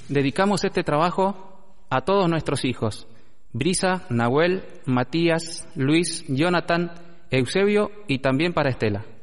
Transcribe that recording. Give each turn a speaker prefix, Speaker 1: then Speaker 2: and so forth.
Speaker 1: dedicamos este trabajo a todos nuestros hijos: Brisa, Nahuel, Matías, Luis, Jonathan, Eusebio y también para Estela.